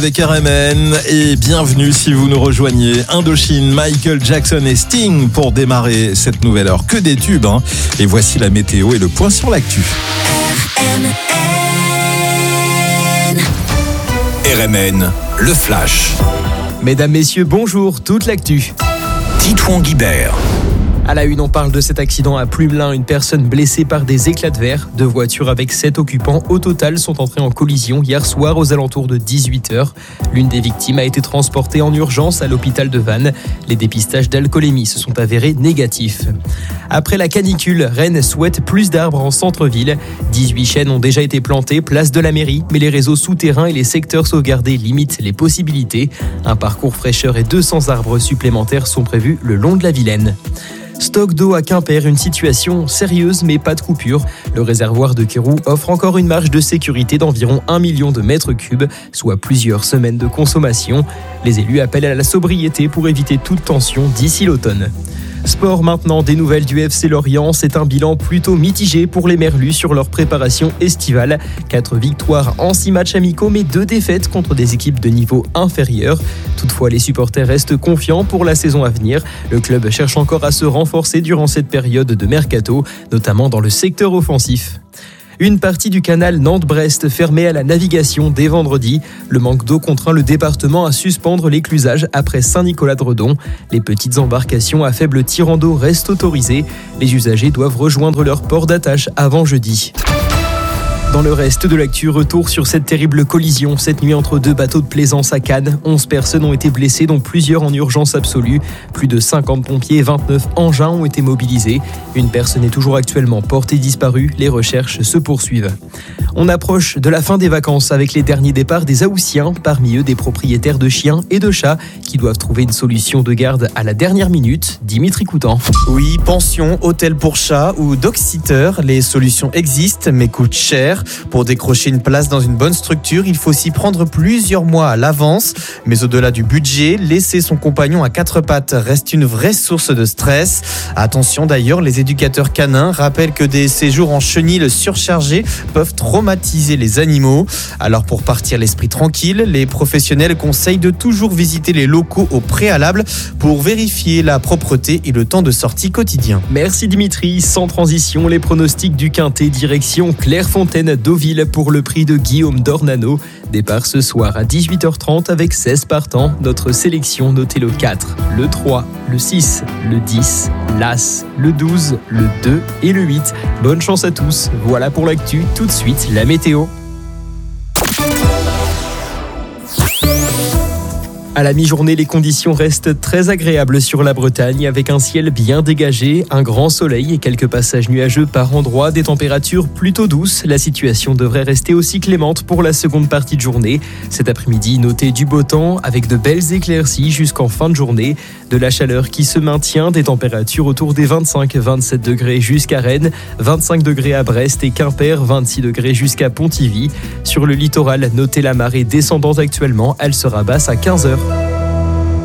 Avec RMN et bienvenue si vous nous rejoignez. Indochine, Michael Jackson et Sting pour démarrer cette nouvelle heure. Que des tubes, hein. Et voici la météo et le point sur l'actu. RMN, le flash. Mesdames, messieurs, bonjour, toute l'actu. Titouan Guibert. À la une, on parle de cet accident à Plumelin. Une personne blessée par des éclats de verre. 2 voitures avec 7 occupants au total sont entrées en collision hier soir aux alentours de 18h. L'une des victimes a été transportée en urgence à l'hôpital de Vannes. Les dépistages d'alcoolémie se sont avérés négatifs. Après la canicule, Rennes souhaite plus d'arbres en centre-ville. 18 chênes ont déjà été plantés, place de la mairie, mais les réseaux souterrains et les secteurs sauvegardés limitent les possibilités. Un parcours fraîcheur et 200 arbres supplémentaires sont prévus le long de la Vilaine. Stock d'eau à Quimper, une situation sérieuse mais pas de coupure. Le réservoir de Kéroux offre encore une marge de sécurité d'environ 1 million de mètres cubes, soit plusieurs semaines de consommation. Les élus appellent à la sobriété pour éviter toute tension d'ici l'automne. Sport maintenant, des nouvelles du FC Lorient. C'est un bilan plutôt mitigé pour les Merlus sur leur préparation estivale. 4 victoires en 6 matchs amicaux, mais 2 défaites contre des équipes de niveau inférieur. Toutefois, les supporters restent confiants pour la saison à venir. Le club cherche encore à se renforcer durant cette période de mercato, notamment dans le secteur offensif. Une partie du canal Nantes-Brest fermée à la navigation dès vendredi. Le manque d'eau contraint le département à suspendre l'éclusage après Saint-Nicolas-de-Redon. Les petites embarcations à faible tirant d'eau restent autorisées. Les usagers doivent rejoindre leur port d'attache avant jeudi. Dans le reste de l'actu, retour sur cette terrible collision cette nuit entre 2 bateaux de plaisance à Cannes. 11 personnes ont été blessées, dont plusieurs en urgence absolue. Plus de 50 pompiers et 29 engins ont été mobilisés. Une personne est toujours actuellement portée disparue. Les recherches se poursuivent. On approche de la fin des vacances avec les derniers départs des Haussiens. Parmi eux, des propriétaires de chiens et de chats qui doivent trouver une solution de garde à la dernière minute. Dimitri Coutan. Oui, pension, hôtel pour chats ou dog-sitter, les solutions existent mais coûtent cher. Pour décrocher une place dans une bonne structure, il faut s'y prendre plusieurs mois à l'avance. Mais au-delà du budget, laisser son compagnon à 4 pattes reste une vraie source de stress. Attention d'ailleurs, les éducateurs canins rappellent que des séjours en chenil surchargés peuvent traumatiser les animaux. Alors pour partir l'esprit tranquille, les professionnels conseillent de toujours visiter les locaux au préalable pour vérifier la propreté et le temps de sortie quotidien. Merci Dimitri. Sans transition, les pronostics du Quintet direction Clairefontaine Deauville pour le prix de Guillaume Dornano. Départ ce soir à 18h30 avec 16 partants. Notre sélection, notez le 4, le 3, le 6, le 10, l'As, le 12, le 2 et le 8. Bonne chance à tous. Voilà pour l'actu. Tout de suite, la météo. À la mi-journée, les conditions restent très agréables sur la Bretagne avec un ciel bien dégagé, un grand soleil et quelques passages nuageux par endroits, des températures plutôt douces. La situation devrait rester aussi clémente pour la seconde partie de journée. Cet après-midi, notez du beau temps avec de belles éclaircies jusqu'en fin de journée. De la chaleur qui se maintient, des températures autour des 25-27 degrés jusqu'à Rennes, 25 degrés à Brest et Quimper, 26 degrés jusqu'à Pontivy. Sur le littoral, notez la marée descendante actuellement, elle sera basse à 15h.